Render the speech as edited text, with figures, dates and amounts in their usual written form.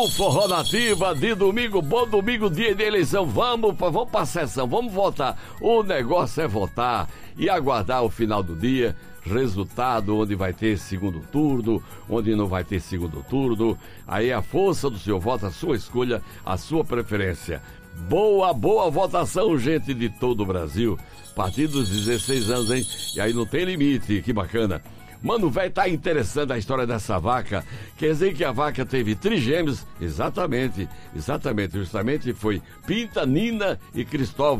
Forró Nativa de domingo, bom domingo, dia de eleição. Vamos pra sessão, vamos votar. O negócio é votar e aguardar o final do dia. Resultado, onde vai ter segundo turno, onde não vai ter segundo turno. Aí a força do seu voto, a sua escolha, a sua preferência. Boa votação, gente de todo o Brasil. A partir dos 16 anos, hein? E aí não tem limite, que bacana. Mano, velho, tá interessante a história dessa vaca. Quer dizer que a vaca teve trigêmeos? Exatamente. Justamente foi Pinta, Nina e Cristóvão.